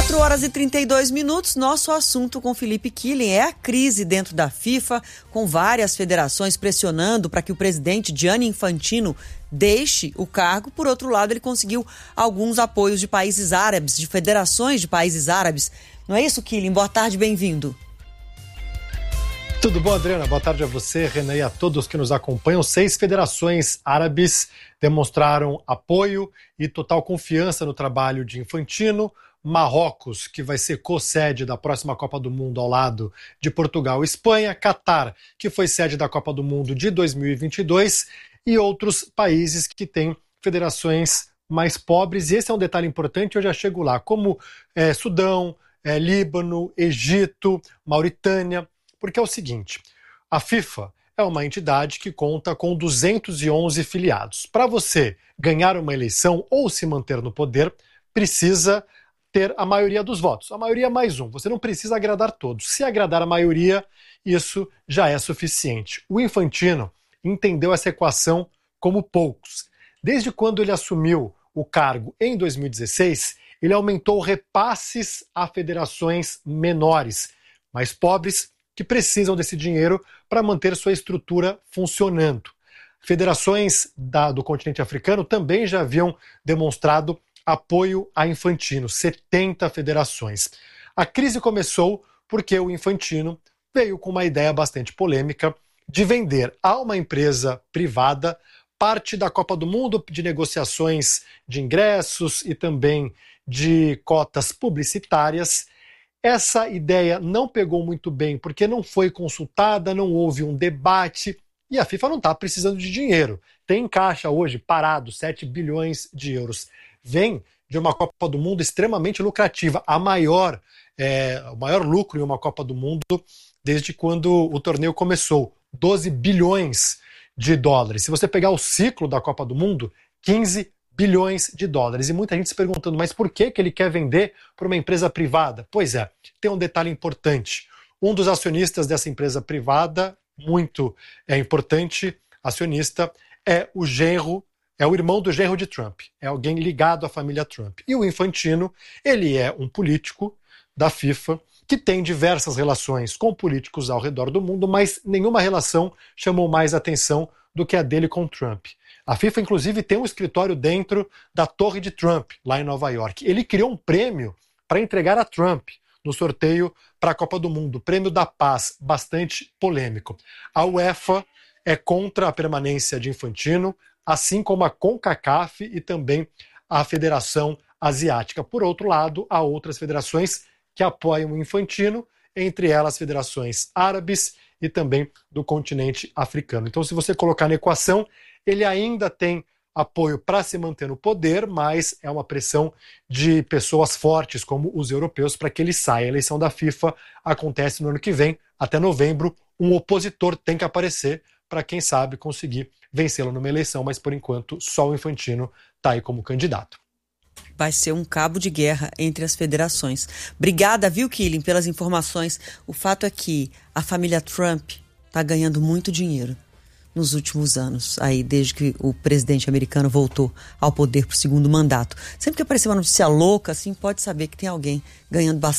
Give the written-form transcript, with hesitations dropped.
4h32, nosso assunto com Felipe Killing é a crise dentro da FIFA, com várias federações pressionando para que o presidente Gianni Infantino deixe o cargo. Por outro lado, ele conseguiu alguns apoios de países árabes, de federações de países árabes. Não é isso, Killing? Boa tarde, bem-vindo. Tudo bom, Adriana? Boa tarde a você, Renan, e a todos que nos acompanham. 6 federações árabes demonstraram apoio e total confiança no trabalho de Infantino. Marrocos, que vai ser co-sede da próxima Copa do Mundo ao lado de Portugal e Espanha. Catar, que foi sede da Copa do Mundo de 2022. E outros países que têm federações mais pobres. E esse é um detalhe importante, eu já chego lá, como Sudão, Líbano, Egito, Mauritânia. Porque é o seguinte, a FIFA é uma entidade que conta com 211 filiados. Para você ganhar uma eleição ou se manter no poder, precisa ter a maioria dos votos. A maioria mais um. Você não precisa agradar todos. Se agradar a maioria, isso já é suficiente. O Infantino entendeu essa equação como poucos. Desde quando ele assumiu o cargo em 2016, ele aumentou repasses a federações menores, mais pobres, que precisam desse dinheiro para manter sua estrutura funcionando. Federações do continente africano também já haviam demonstrado apoio a Infantino, 70 federações. A crise começou porque o Infantino veio com uma ideia bastante polêmica de vender a uma empresa privada parte da Copa do Mundo, de negociações de ingressos e também de cotas publicitárias. Essa ideia não pegou muito bem porque não foi consultada, não houve um debate e a FIFA não está precisando de dinheiro. Tem em caixa hoje, parado, 7 bilhões de euros. Vem de uma Copa do Mundo extremamente lucrativa, o maior lucro em uma Copa do Mundo desde quando o torneio começou, 12 bilhões de dólares. Se você pegar o ciclo da Copa do Mundo, 15 bilhões de dólares. E muita gente se perguntando, mas por que ele quer vender para uma empresa privada? Pois é, tem um detalhe importante. Um dos acionistas dessa empresa privada, muito importante, acionista, é o irmão do genro de Trump. É alguém ligado à família Trump. E o Infantino, ele é um político da FIFA que tem diversas relações com políticos ao redor do mundo, mas nenhuma relação chamou mais atenção do que a dele com Trump. A FIFA, inclusive, tem um escritório dentro da Torre de Trump, lá em Nova York. Ele criou um prêmio para entregar a Trump no sorteio para a Copa do Mundo, Prêmio da Paz, bastante polêmico. A UEFA é contra a permanência de Infantino, assim como a CONCACAF e também a Federação Asiática. Por outro lado, há outras federações que apoiam o Infantino, entre elas federações árabes e também do continente africano. Então, se você colocar na equação, ele ainda tem apoio para se manter no poder, mas é uma pressão de pessoas fortes, como os europeus, para que ele saia. A eleição da FIFA acontece no ano que vem, até novembro. Um opositor tem que aparecer para, quem sabe, conseguir vencê-lo numa eleição, mas por enquanto só o Infantino está aí como candidato. Vai ser um cabo de guerra entre as federações. Obrigada, viu, Killing, pelas informações. O fato é que a família Trump está ganhando muito dinheiro nos últimos anos, aí desde que o presidente americano voltou ao poder para o segundo mandato. Sempre que aparecer uma notícia louca, assim, pode saber que tem alguém ganhando bastante.